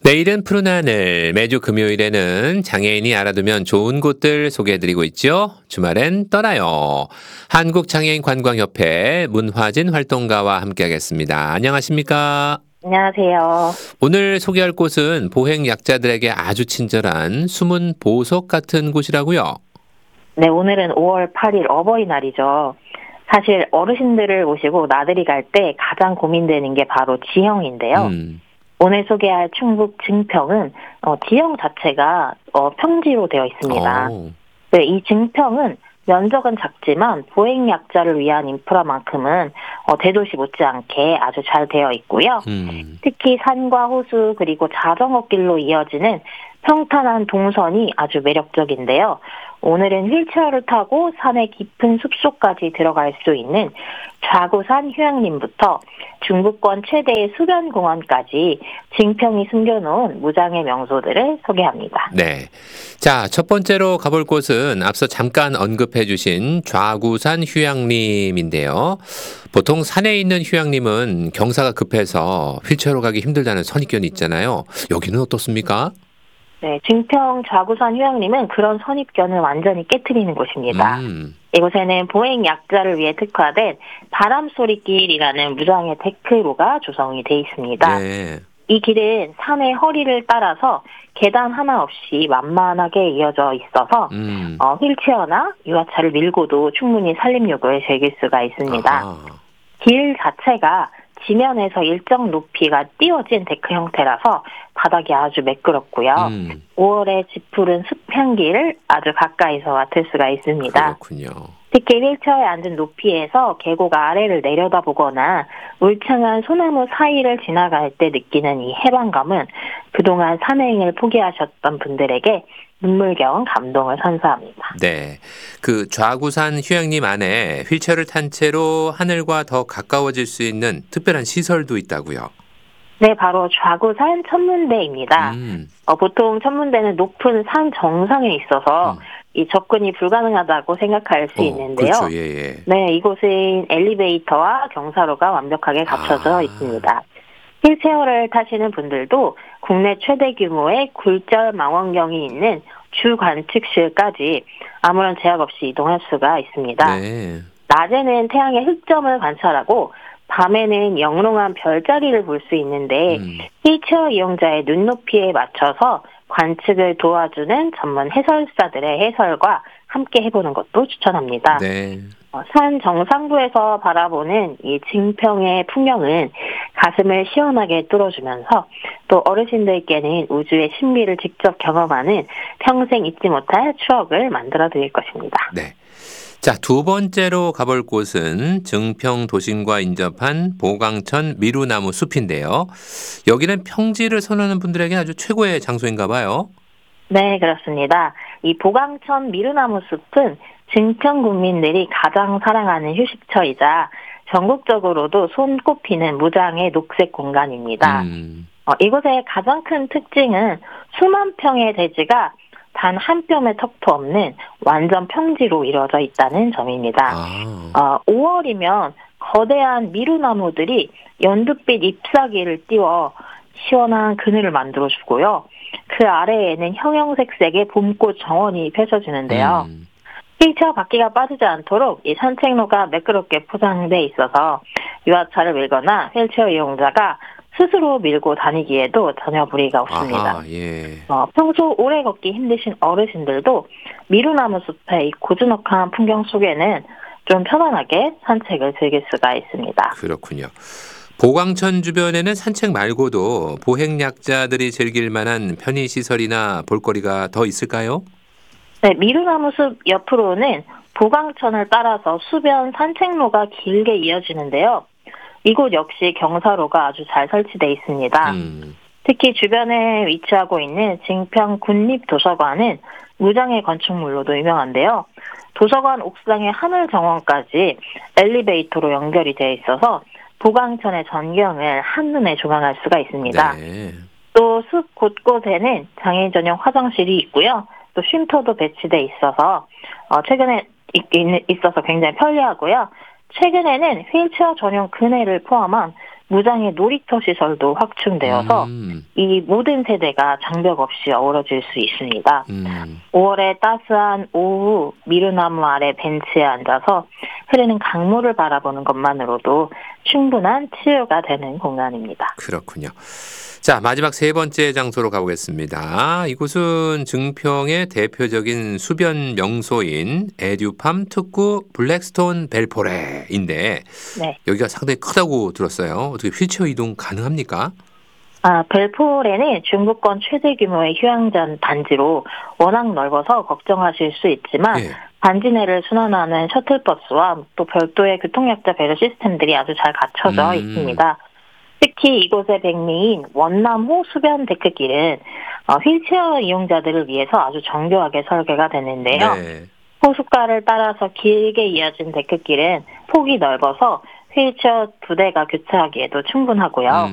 내일은 푸른 하늘, 매주 금요일에는 장애인이 알아두면 좋은 곳들 소개해드리고 있죠. 주말엔 떠나요. 한국장애인관광협회 문화진 활동가와 함께하겠습니다. 안녕하십니까? 안녕하세요. 오늘 소개할 곳은 보행약자들에게 아주 친절한 숨은 보석 같은 곳이라고요. 네, 오늘은 5월 8일 어버이날이죠. 사실 어르신들을 모시고 나들이 갈 때 가장 고민되는 게 바로 지형인데요. 음, 오늘 소개할 충북 증평은 지형 자체가 평지로 되어 있습니다. 어, 네, 이 증평은 면적은 작지만 보행약자를 위한 인프라만큼은 대도시 못지않게 아주 잘 되어 있고요. 특히 산과 호수 그리고 자전거 길로 이어지는 평탄한 동선이 아주 매력적인데요. 오늘은 휠체어를 타고 산의 깊은 숲속까지 들어갈 수 있는 좌구산 휴양림부터 중부권 최대의 수변공원까지 증평이 숨겨놓은 무장의 명소들을 소개합니다. 네. 자, 첫 번째로 가볼 곳은 앞서 잠깐 언급해 주신 좌구산 휴양림인데요. 보통 산에 있는 휴양림은 경사가 급해서 휠체어로 가기 힘들다는 선입견이 있잖아요. 여기는 어떻습니까? 네, 증평 좌구산 휴양림은 그런 선입견을 완전히 깨트리는 곳입니다. 음, 이곳에는 보행 약자를 위해 특화된 바람소리길이라는 무장의 데크로가 조성이 돼 있습니다. 네. 이 길은 산의 허리를 따라서 계단 하나 없이 완만하게 이어져 있어서 음, 휠체어나 유아차를 밀고도 충분히 산림욕을 즐길 수가 있습니다. 아하. 길 자체가 지면에서 일정 높이가 띄워진 데크 형태라서 바닥이 아주 매끄럽고요. 음, 5월에 짙푸른 숲향기를 아주 가까이서 맡을 수가 있습니다. 그렇군요. 특히 휠체어에 앉은 높이에서 계곡 아래를 내려다보거나 울창한 소나무 사이를 지나갈 때 느끼는 이 해방감은 그동안 산행을 포기하셨던 분들에게 눈물겨운 감동을 선사합니다. 네. 그 좌구산 휴양림 안에 휠체어를 탄 채로 하늘과 더 가까워질 수 있는 특별한 시설도 있다고요. 네, 바로 좌구산 천문대입니다. 음, 보통 천문대는 높은 산 정상에 있어서 음. 이 접근이 불가능하다고 생각할 수 있는데요. 그렇죠. 예, 예. 네, 이곳은 엘리베이터와 경사로가 완벽하게 갖춰져 아, 있습니다. 휠체어를 타시는 분들도 국내 최대 규모의 굴절 망원경이 있는 주 관측실까지 아무런 제약 없이 이동할 수가 있습니다. 네. 낮에는 태양의 흑점을 관찰하고 밤에는 영롱한 별자리를 볼 수 있는데 음. 휠체어 이용자의 눈높이에 맞춰서 관측을 도와주는 전문 해설사들의 해설과 함께 해보는 것도 추천합니다. 네. 산 정상부에서 바라보는 이 증평의 풍경은 가슴을 시원하게 뚫어주면서 또 어르신들께는 우주의 신비를 직접 경험하는 평생 잊지 못할 추억을 만들어 드릴 것입니다. 네. 자, 두 번째로 가볼 곳은 증평 도심과 인접한 보강천 미루나무 숲인데요. 여기는 평지를 선호하는 분들에게 아주 최고의 장소인가 봐요. 네, 그렇습니다. 이 보강천 미루나무 숲은 증평 국민들이 가장 사랑하는 휴식처이자 전국적으로도 손꼽히는 무장의 녹색 공간입니다. 음. 이곳의 가장 큰 특징은 수만 평의 대지가 단 한 뼘의 턱도 없는 완전 평지로 이루어져 있다는 점입니다. 아. 5월이면 거대한 미루나무들이 연두빛 잎사귀를 띄워 시원한 그늘을 만들어주고요. 그 아래에는 형형색색의 봄꽃 정원이 펼쳐지는데요. 음. 휠체어 바퀴가 빠지지 않도록 이 산책로가 매끄럽게 포장돼 있어서 유아차를 밀거나 휠체어 이용자가 스스로 밀고 다니기에도 전혀 무리가 없습니다. 아하, 예. 평소 오래 걷기 힘드신 어르신들도 미루나무 숲의 이 고즈넉한 풍경 속에는 좀 편안하게 산책을 즐길 수가 있습니다. 그렇군요. 보강천 주변에는 산책 말고도 보행약자들이 즐길 만한 편의시설이나 볼거리가 더 있을까요? 네, 미루나무 숲 옆으로는 보강천을 따라서 수변 산책로가 길게 이어지는데요. 이곳 역시 경사로가 아주 잘 설치되어 있습니다. 음. 특히 주변에 위치하고 있는 증평 국립도서관은 무장의 건축물로도 유명한데요. 도서관 옥상의 하늘 정원까지 엘리베이터로 연결이 되어 있어서 보강천의 전경을 한눈에 조망할 수가 있습니다. 네. 또 숲 곳곳에는 장애인 전용 화장실이 있고요. 또 쉼터도 배치돼 있어서 최근에 있어서 굉장히 편리하고요. 최근에는 휠체어 전용 그네를 포함한 무장의 놀이터 시설도 확충되어서 이 모든 세대가 장벽 없이 어우러질 수 있습니다. 5월의 따스한 오후 미루나무 아래 벤치에 앉아서 흐르는 강물을 바라보는 것만으로도 충분한 치유가 되는 공간입니다. 그렇군요. 자, 마지막 세 번째 장소로 가보겠습니다. 이곳은 증평의 대표적인 수변 명소인 에듀팜 특구 블랙스톤 벨포레인데 네. 여기가 상당히 크다고 들었어요. 어떻게 휠체어 이동 가능합니까? 벨포레는 중부권 최대 규모의 휴양장 단지로 워낙 넓어서 걱정하실 수 있지만 예. 단지 내를 순환하는 셔틀버스와 또 별도의 교통약자 배려 시스템들이 아주 잘 갖춰져 있습니다. 특히 이곳의 백미인 원남호 수변 데크길은 휠체어 이용자들을 위해서 아주 정교하게 설계가 됐는데요. 네. 호숫가를 따라서 길게 이어진 데크길은 폭이 넓어서 휠체어 2대가 교차하기에도 충분하고요.